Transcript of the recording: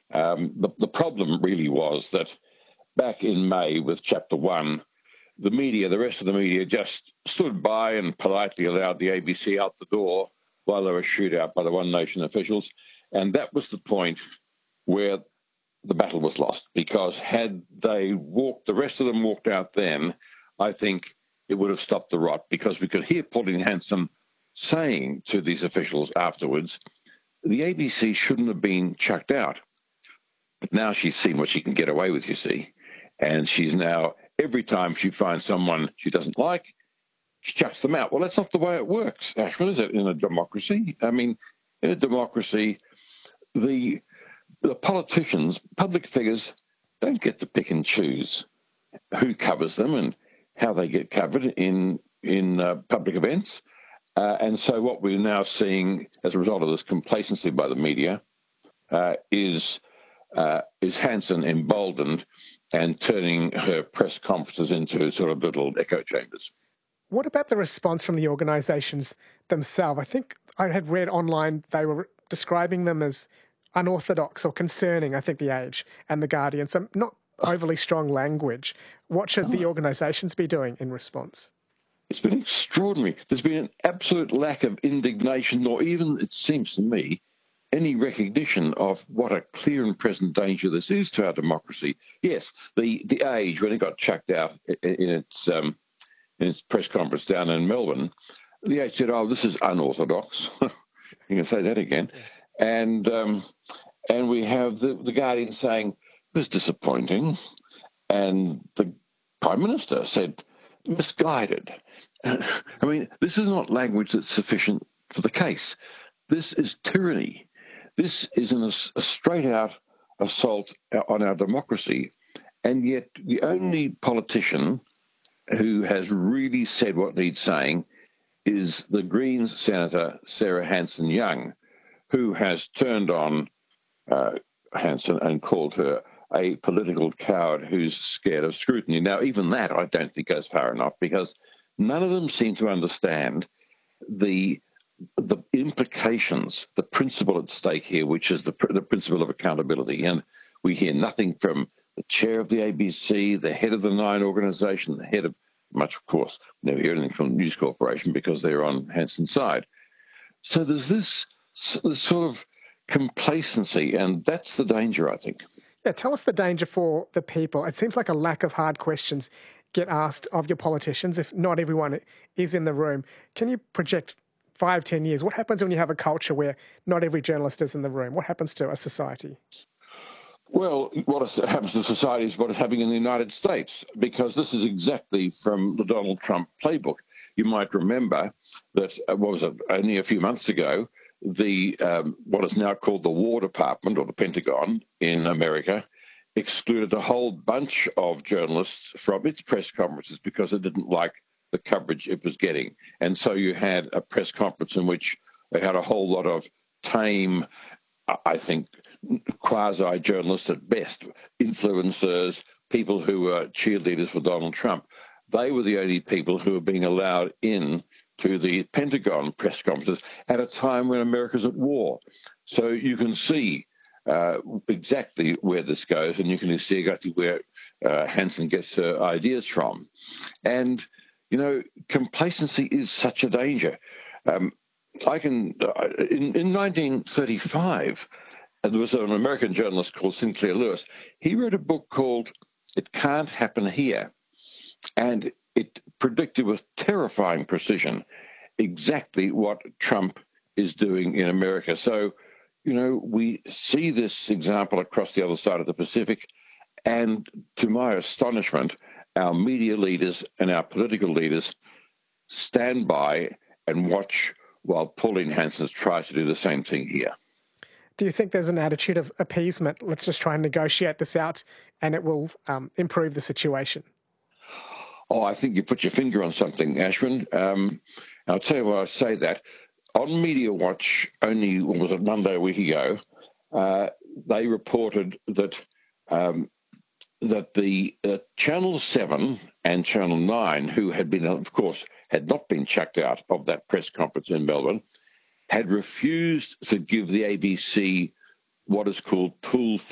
The problem really was that back in May with Chapter 1, the rest of the media just stood by and politely allowed the ABC out the door while they were shooed out by the One Nation officials. And that was the point where the battle was lost, because had the rest of them walked out then, I think it would have stopped the rot, because we could hear Pauline Hanson saying to these officials afterwards, the ABC shouldn't have been chucked out. But now she's seen what she can get away with, you see. And she's now, every time she finds someone she doesn't like, she chucks them out. Well, that's not the way it works, Ashwin, is it, in a democracy? I mean, in a democracy, the politicians, public figures, don't get to pick and choose who covers them and how they get covered in public events. And so what we're now seeing as a result of this complacency by the media is Hanson emboldened and turning her press conferences into sort of little echo chambers. What about the response from the organisations themselves? I think I had read online they were describing them as unorthodox or concerning, I think, The Age and The Guardian. So not overly strong language. What should the organisations be doing in response? It's been extraordinary. There's been an absolute lack of indignation, or even, it seems to me, any recognition of what a clear and present danger this is to our democracy. Yes, the Age, when it got chucked out in its press conference down in Melbourne, the Age said, "Oh, this is unorthodox." You can say that again. And we have the Guardian saying, "It was disappointing," and the Prime Minister said, "Misguided." I mean, this is not language that's sufficient for the case. This is tyranny. This is a straight-out assault on our democracy, and yet the only politician who has really said what needs saying is the Greens Senator Sarah Hanson-Young, who has turned on Hanson and called her a political coward who's scared of scrutiny. Now, even that I don't think goes far enough, because none of them seem to understand the implications, the principle at stake here, which is the principle of accountability. And we hear nothing from the chair of the ABC, the head of the Nine organisation, the head of much, of course, never hear anything from News Corporation because they're on Hanson's side. So there's this sort of complacency, and that's the danger, I think. Yeah, tell us the danger for the people. It seems like a lack of hard questions get asked of your politicians if not everyone is in the room. Can you project 5-10 years? What happens when you have a culture where not every journalist is in the room? What happens to a society? Well, what happens to society is what is happening in the United States, because this is exactly from the Donald Trump playbook. You might remember that, only a few months ago, the what is now called the War Department, or the Pentagon in America, excluded a whole bunch of journalists from its press conferences because it didn't like the coverage it was getting. And so you had a press conference in which they had a whole lot of tame, I think, quasi-journalists at best, influencers, people who were cheerleaders for Donald Trump. They were the only people who were being allowed in to the Pentagon press conferences at a time when America's at war. So you can see exactly where this goes, and you can see exactly where Hanson gets her ideas from. And, you know, complacency is such a danger. In 1935, there was an American journalist called Sinclair Lewis. He wrote a book called It Can't Happen Here. And it predicted with terrifying precision exactly what Trump is doing in America. So, you know, we see this example across the other side of the Pacific. And to my astonishment, our media leaders and our political leaders stand by and watch while Pauline Hanson tries to do the same thing here. Do you think there's an attitude of appeasement? Let's just try and negotiate this out and it will improve the situation. Oh, I think you put your finger on something, Ashwin. I'll tell you why I say that. On Media Watch, only, was it Monday, a week ago, they reported that the Channel 7 and Channel 9, who had been, of course, had not been chucked out of that press conference in Melbourne, had refused to give the ABC what is called pool